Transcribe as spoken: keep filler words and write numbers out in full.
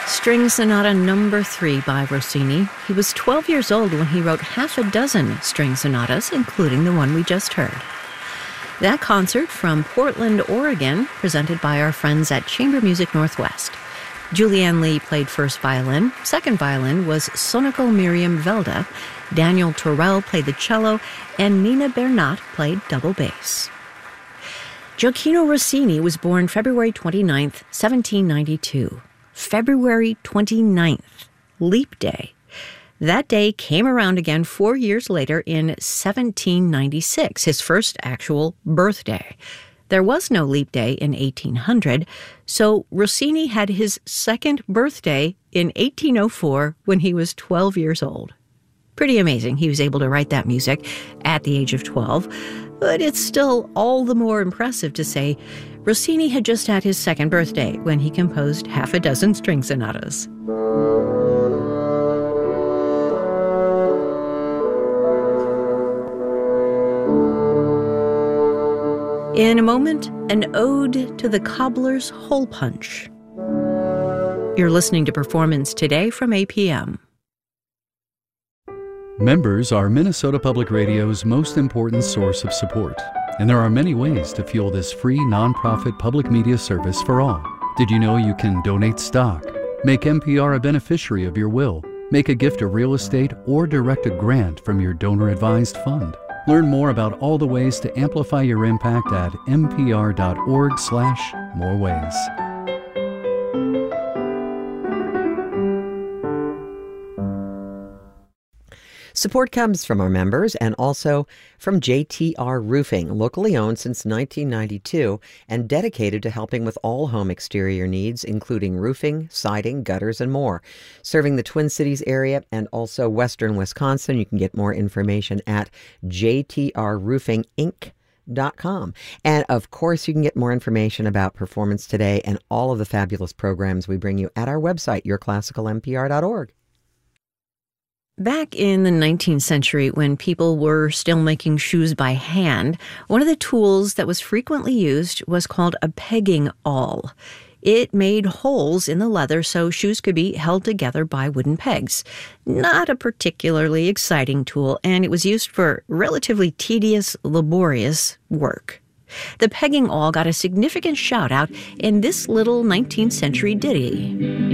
String Sonata Number three by Rossini. He was twelve years old when he wrote half a dozen string sonatas, including the one we just heard. That concert from Portland, Oregon, presented by our friends at Chamber Music Northwest. Julianne Lee played first violin. Second violin was Sonoko Miriam Velda. Daniel Torell played the cello, and Nina Bernat played double bass. Gioacchino Rossini was born February twenty-ninth, seventeen ninety-two. February twenty-ninth, Leap Day. That day came around again four years later in seventeen ninety-six, his first actual birthday. There was no leap day in eighteen hundred, so Rossini had his second birthday in eighteen oh four when he was twelve years old. Pretty amazing he was able to write that music at the age of twelve, but it's still all the more impressive to say Rossini had just had his second birthday when he composed half a dozen string sonatas. In a moment, an ode to the cobbler's hole punch. You're listening to Performance Today from A P M. Members are Minnesota Public Radio's most important source of support, and there are many ways to fuel this free nonprofit public media service for all. Did you know you can donate stock, make N P R a beneficiary of your will, make a gift of real estate, or direct a grant from your donor-advised fund? Learn more about all the ways to amplify your impact at npr.org slash more ways. Support comes from our members and also from J T R Roofing, locally owned since nineteen ninety-two and dedicated to helping with all home exterior needs, including roofing, siding, gutters, and more. Serving the Twin Cities area and also western Wisconsin, you can get more information at j t r roofing inc dot com. And of course, you can get more information about Performance Today and all of the fabulous programs we bring you at our website, your classical n p r dot org. Back in the nineteenth century, when people were still making shoes by hand, one of the tools that was frequently used was called a pegging awl. It made holes in the leather so shoes could be held together by wooden pegs. Not a particularly exciting tool, and it was used for relatively tedious, laborious work. The pegging awl got a significant shout-out in this little nineteenth century ditty.